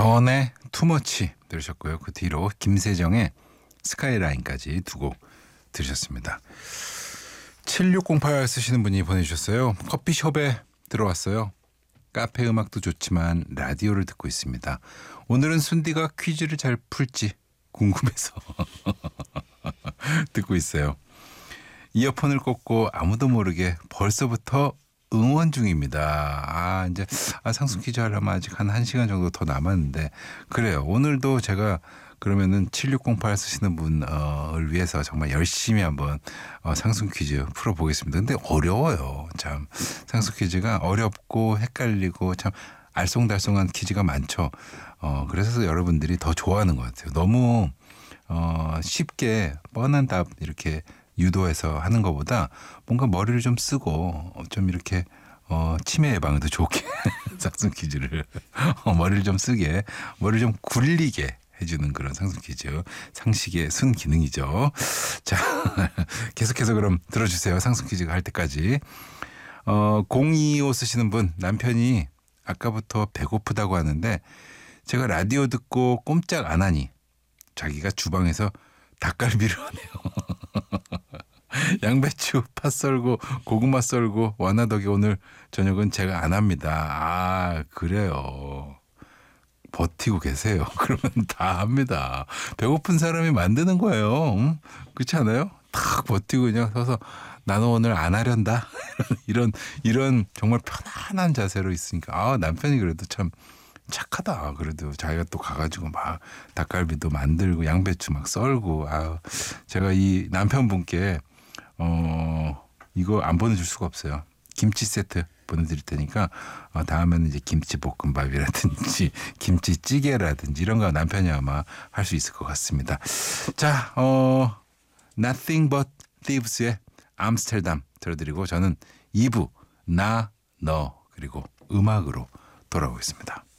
더원의 투머치 들으셨고요. 그 뒤로 김세정의 스카이라인까지 두 곡 들으셨습니다. 7608 쓰시는 분이 보내주셨어요. 커피숍에 들어왔어요. 카페 음악도 좋지만 라디오를 듣고 있습니다. 오늘은 순디가 퀴즈를 잘 풀지 궁금해서 듣고 있어요. 이어폰을 꽂고 아무도 모르게 벌써부터 응원 중입니다. 이제 상승 퀴즈 하려면 아직 한 1시간 정도 더 남았는데 그래요. 오늘도 제가 그러면은 7608 쓰시는 분을 위해서 정말 열심히 한번 상승 퀴즈 풀어보겠습니다. 근데 어려워요. 참 상승 퀴즈가 어렵고 헷갈리고 참 알쏭달쏭한 퀴즈가 많죠. 그래서 여러분들이 더 좋아하는 것 같아요. 너무 쉽게 뻔한 답 이렇게 유도해서 하는 것보다 뭔가 머리를 좀 쓰고 좀 이렇게 치매 예방에도 좋게 상승 퀴즈를 머리를 좀 쓰게 머리를 좀 굴리게 해주는 그런 상승 퀴즈 상식의 순기능이죠. 자 계속해서 그럼 들어주세요. 상승 퀴즈가 할 때까지 025 쓰시는 분 남편이 아까부터 배고프다고 하는데 제가 라디오 듣고 꼼짝 안 하니 자기가 주방에서 닭갈비를 하네요. 양배추, 파 썰고 고구마 썰고 와나덕이 오늘 저녁은 제가 안 합니다. 그래요. 버티고 계세요. 그러면 다 합니다. 배고픈 사람이 만드는 거예요. 그렇지 않아요? 탁 버티고 그냥 서서 나는 오늘 안 하련다. 이런 정말 편안한 자세로 있으니까 남편이 그래도 참 착하다. 그래도 자기가 또 가가지고 막 닭갈비도 만들고 양배추 막 썰고 제가 이 남편분께 이거 안 보내줄 수가 없어요. 김치 세트 보내드릴 테니까 다음에는 이제 김치볶음밥이라든지 김치찌개라든지 이런 거 남편이 아마 할 수 있을 것 같습니다. 자, Nothing But Thieves의 암스테르담 들어드리고 저는 2부 나, 너 그리고 음악으로 돌아오겠습니다.